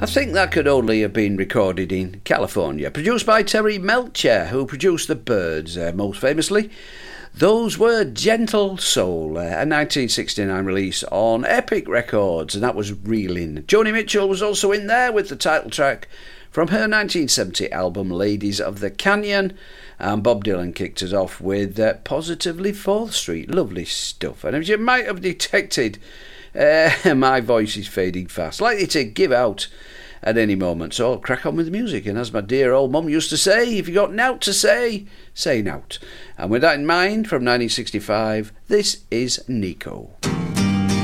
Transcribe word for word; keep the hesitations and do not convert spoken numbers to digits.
I think that could only have been recorded in California. Produced by Terry Melcher, who produced The Byrds, uh, most famously. Those were Gentle Soul, uh, a nineteen sixty-nine release on Epic Records, and that was Reelin'. Joni Mitchell was also in there with the title track from her nineteen seventy album Ladies of the Canyon, and Bob Dylan kicked us off with uh, Positively fourth Street. Lovely stuff. And as you might have detected, uh, my voice is fading fast, likely to give out at any moment, so I'll crack on with the music. And as my dear old mum used to say, if you got nowt to say, say nowt. And with that in mind, from nineteen sixty-five, this is Nico.